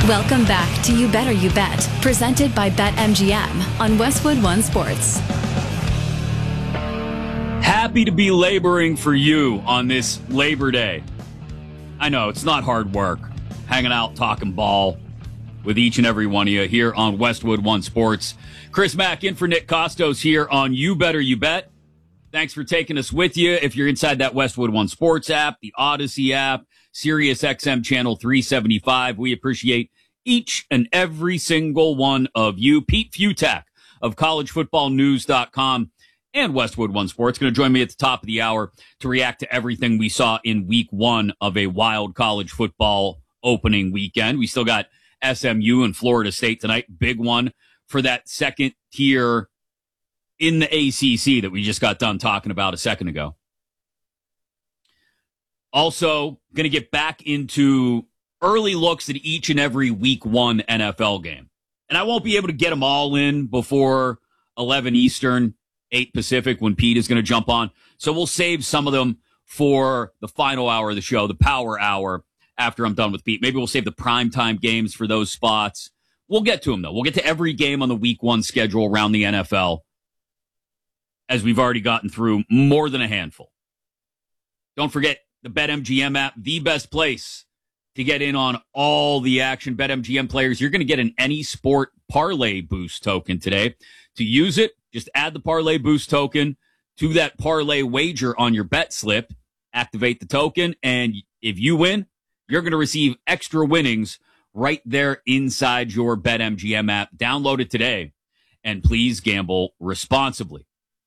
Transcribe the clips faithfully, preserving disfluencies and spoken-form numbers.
Welcome back to You Better You Bet, presented by BetMGM on Westwood One Sports. Happy to be laboring for you on this Labor Day. I know, it's not hard work. Hanging out, talking ball with each and every one of you here on Westwood One Sports. Chris Mack in for Nick Costos here on You Better You Bet. Thanks for taking us with you. If you're inside that Westwood One Sports app, the Odyssey app, Sirius X M channel three seventy-five, we appreciate each and every single one of you. Pete Futak of college football news dot com and Westwood One Sports going to join me at the top of the hour to react to everything we saw in week one of a wild college football opening weekend. We still got S M U and Florida State tonight. Big one for that second tier in the A C C that we just got done talking about a second ago. Also, going to get back into early looks at each and every week one N F L game. And I won't be able to get them all in before eleven Eastern, eight Pacific, when Pete is going to jump on. So we'll save some of them for the final hour of the show, the power hour, after I'm done with Pete. Maybe we'll save the primetime games for those spots. We'll get to them, though. We'll get to every game on the week one schedule around the N F L, as we've already gotten through more than a handful. Don't forget the BetMGM app, the best place to get in on all the action. BetMGM players, you're going to get an Any Sport Parlay Boost token today. To use it, just add the Parlay Boost token to that parlay wager on your bet slip, activate the token, and if you win, you're going to receive extra winnings right there inside your BetMGM app. Download it today, and please gamble responsibly.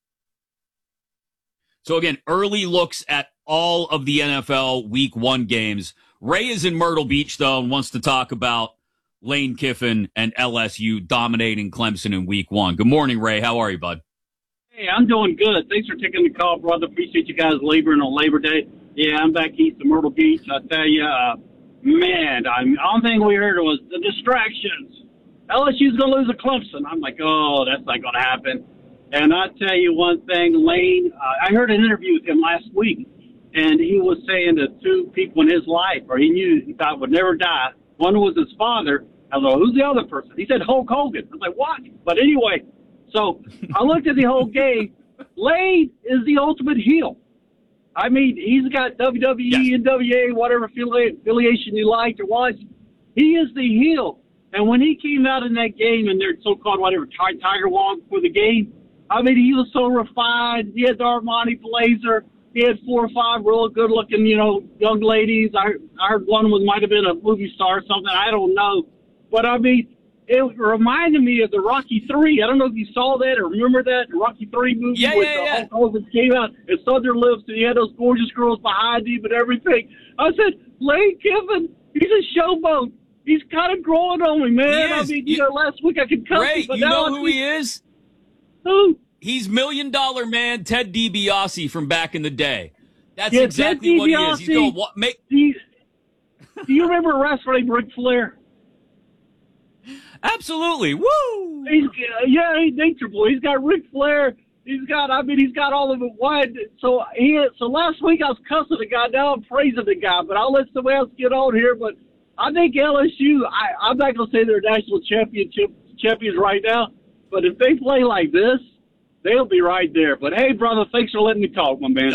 So again, early looks at all of the N F L week one games. Ray is in Myrtle Beach, though, and wants to talk about Lane Kiffin and L S U dominating Clemson in week one. Good morning, Ray. How are you, bud? Hey, I'm doing good. Thanks for taking the call, brother. Appreciate you guys laboring on Labor Day. Yeah, I'm back east of Myrtle Beach. I tell you, uh, man, I'm, the only thing we heard was the distractions. L S U's going to lose to Clemson. I'm like, oh, that's not going to happen. And I tell you one thing, Lane, uh, I heard an interview with him last week, and he was saying to two people in his life, or he knew he thought would never die. One was his father. I was like, who's the other person? He said Hulk Hogan. I was like, what? But anyway, so I looked at the whole game. Lane is the ultimate heel. I mean, he's got W W E, yes. N W A, whatever affili- affiliation you liked or was. He is the heel. And when he came out in that game and their so-called whatever Tiger Walk for the game, I mean, he was so refined. He had the Armani blazer. He had four or five real good-looking, you know, young ladies. I, I heard one was might have been a movie star or something. I don't know. But, I mean, it reminded me of the Rocky three. I don't know if you saw that or remember that, the Rocky three movie yeah, where yeah, the yeah. Hulk Hogan came out and Southern Lips, and he had those gorgeous girls behind him and everything. I said, Lane Kiffin, he's a showboat. He's kind of growing on me, man. I mean, you, you know, last week I could cut Ray, him, but you now know I who think, he is? Who? He's Million Dollar Man Ted DiBiase from back in the day. That's yeah, exactly Ted what he DiBiase, is. He's going, what, make... do, you, do you remember wrestling Ric Flair? Absolutely. Woo! He's, uh, yeah, he's nature boy. He's got Ric Flair. He's got, I mean, he's got all of it wide. So he, so last week I was cussing the guy. Now I'm praising the guy. But I'll let somebody else get on here. But I think L S U, I, I'm not going to say they're national championship champions right now. But if they play like this, they'll be right there. But, hey, brother, thanks for letting me talk, my man. Yeah.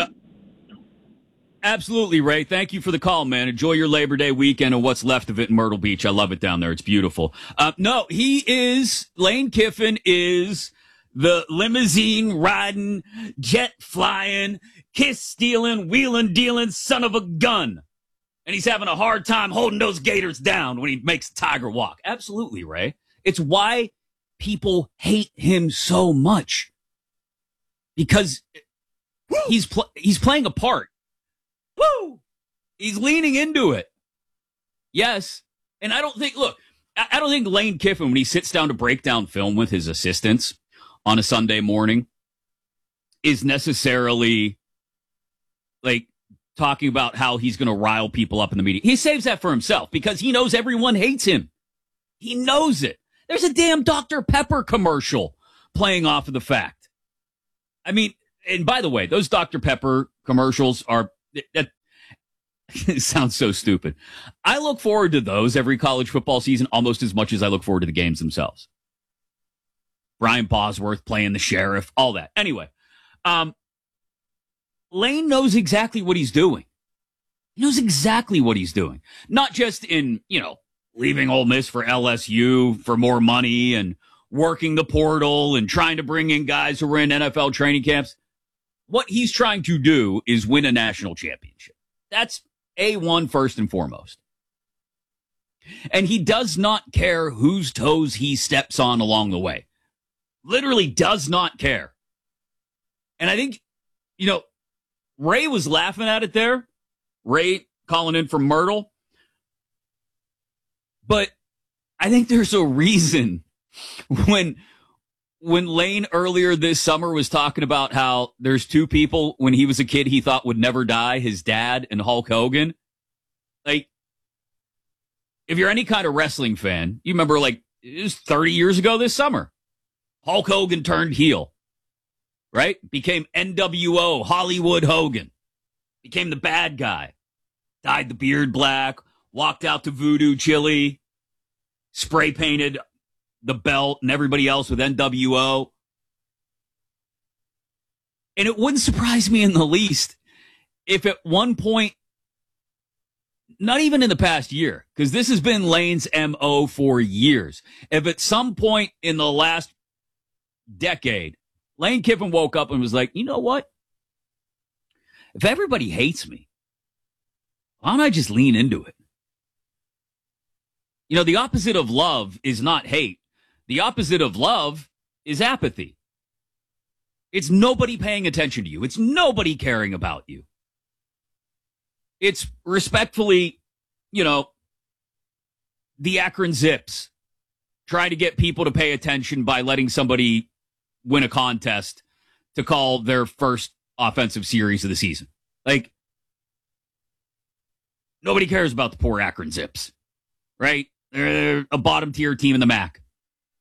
Absolutely, Ray. Thank you for the call, man. Enjoy your Labor Day weekend and what's left of it in Myrtle Beach. I love it down there. It's beautiful. Uh, no, he is, Lane Kiffin is the limousine riding, jet flying, kiss stealing, wheeling dealing son of a gun. And he's having a hard time holding those Gators down when he makes Tiger walk. Absolutely, Ray. It's why people hate him so much. Because he's pl- he's playing a part. Woo! He's leaning into it. Yes. And I don't think, look, I don't think Lane Kiffin, when he sits down to break down film with his assistants on a Sunday morning, is necessarily like talking about how he's going to rile people up in the media. He saves that for himself because he knows everyone hates him. He knows it. There's a damn Doctor Pepper commercial playing off of the fact. I mean, and by the way, those Doctor Pepper commercials are, that It sounds so stupid. I look forward to those every college football season almost as much as I look forward to the games themselves. Brian Bosworth playing the sheriff, all that. Anyway, um, Lane knows exactly what he's doing. He knows exactly what he's doing. Not just in, you know, leaving Ole Miss for L S U for more money and working the portal and trying to bring in guys who are in N F L training camps. What he's trying to do is win a national championship. That's A one first and foremost. And he does not care whose toes he steps on along the way. Literally does not care. And I think, you know, Ray was laughing at it there. Ray calling in from Myrtle. But I think there's a reason when when Lane earlier this summer was talking about how there's two people when he was a kid he thought would never die, his dad and Hulk Hogan. Like, if you're any kind of wrestling fan, you remember, like, it was thirty years ago this summer. Hulk Hogan turned heel, right? Became N W O, Hollywood Hogan. Became the bad guy. Dyed the beard black, walked out to Voodoo Chili, spray painted the belt and everybody else with N W O. And it wouldn't surprise me in the least if at one point, not even in the past year, because this has been Lane's M O for years, if at some point in the last decade, Lane Kiffin woke up and was like, you know what? If everybody hates me, why don't I just lean into it? You know, the opposite of love is not hate. The opposite of love is apathy. It's nobody paying attention to you. It's nobody caring about you. It's respectfully, you know, the Akron Zips trying to get people to pay attention by letting somebody win a contest to call their first offensive series of the season. Like, nobody cares about the poor Akron Zips, right? They're a bottom tier team in the M A C.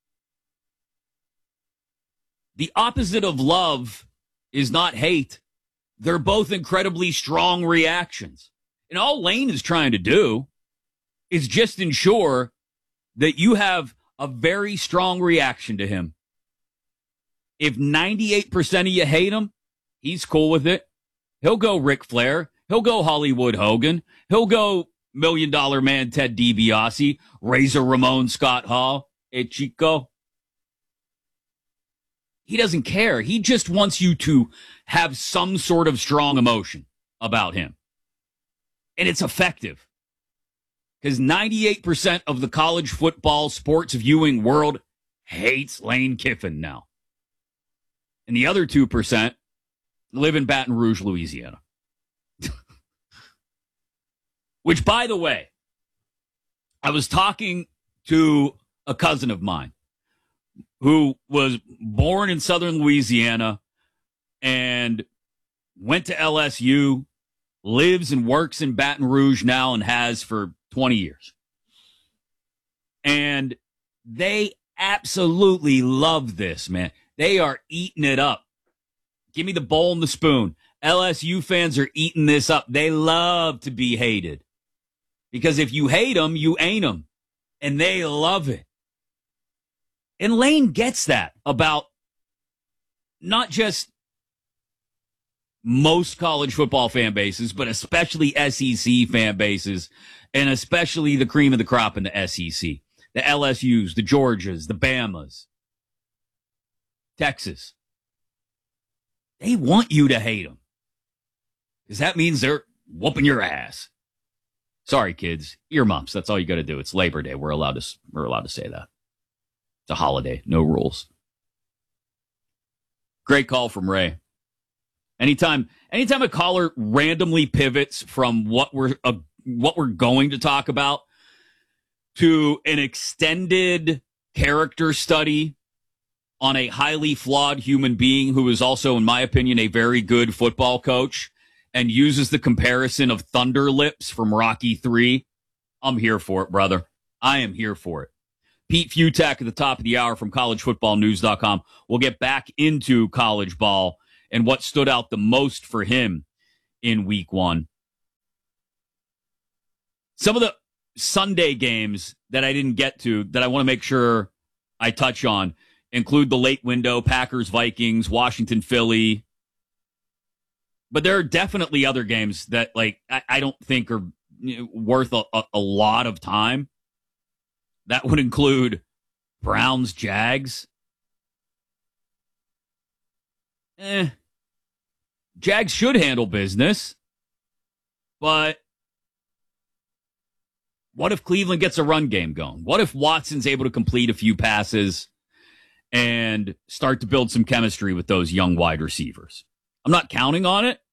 The opposite of love is not hate. They're both incredibly strong reactions. And all Lane is trying to do is just ensure that you have a very strong reaction to him. If ninety-eight percent of you hate him, he's cool with it. He'll go Ric Flair. He'll go Hollywood Hogan. He'll go Million Dollar Man Ted DiBiase, Razor Ramon Scott Hall. Hey, Chico. He doesn't care. He just wants you to have some sort of strong emotion about him. And it's effective. Because ninety-eight percent of the college football sports viewing world hates Lane Kiffin now. And the other two percent live in Baton Rouge, Louisiana. Which, by the way, I was talking to a cousin of mine who was born in southern Louisiana and went to L S U, lives and works in Baton Rouge now and has for twenty years. And they absolutely love this, man. They are eating it up. Give me the bowl and the spoon. L S U fans are eating this up. They love to be hated. Because if you hate them, you ain't them. And they love it. And Lane gets that about not just most college football fan bases, but especially S E C fan bases, and especially the cream of the crop in the S E C. The L S Us, the Georgias, the Bamas, Texas. They want you to hate them. Because that means they're whooping your ass. Sorry, kids. Earmuffs. That's all you got to do. It's Labor Day. We're allowed to, we're allowed to say that. It's a holiday. No rules. Great call from Ray. Anytime, anytime a caller randomly pivots from what we're, uh, what we're going to talk about to an extended character study on a highly flawed human being who is also, in my opinion, a very good football coach, and uses the comparison of Thunder Lips from Rocky three, I'm here for it, brother. I am here for it. Pete Futak at the top of the hour from college football news dot com. We'll get back into college ball and what stood out the most for him in week one. Some of the Sunday games that I didn't get to that I want to make sure I touch on include the late window, Packers, Vikings, Washington, Philly. But there are definitely other games that like I, I don't think are you know, worth a, a, a lot of time. That would include Browns, Jags. Eh. Jags should handle business. But what if Cleveland gets a run game going? What if Watson's able to complete a few passes and start to build some chemistry with those young wide receivers? I'm not counting on it,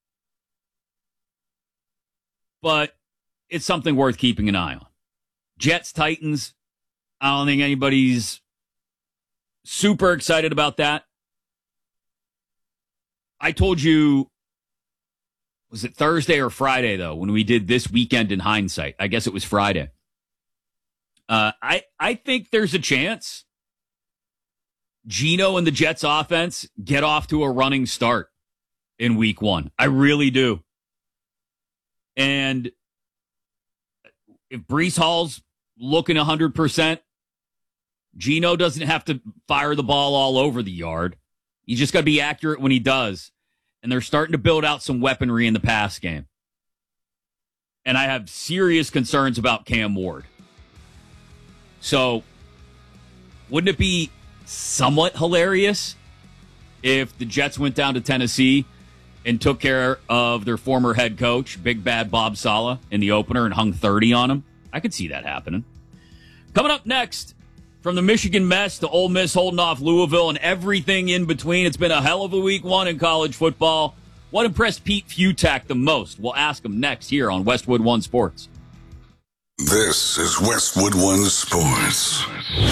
but it's something worth keeping an eye on. Jets, Titans, I don't think anybody's super excited about that. I told you, was it Thursday or Friday, though, when we did This Weekend in Hindsight? I guess it was Friday. Uh, I, I think there's a chance Geno and the Jets offense get off to a running start in week one. I really do. And if Breece Hall's looking one hundred percent, Geno doesn't have to fire the ball all over the yard. He's just got to be accurate when he does. And they're starting to build out some weaponry in the pass game. And I have serious concerns about Cam Ward. So, wouldn't it be somewhat hilarious if the Jets went down to Tennessee and took care of their former head coach, Big Bad Bob Saleh, in the opener and hung thirty on him? I could see that happening. Coming up next, from the Michigan mess to Ole Miss holding off Louisville and everything in between, it's been a hell of a week one in college football. What impressed Pete Fiutak the most? We'll ask him next here on Westwood One Sports. This is Westwood One Sports.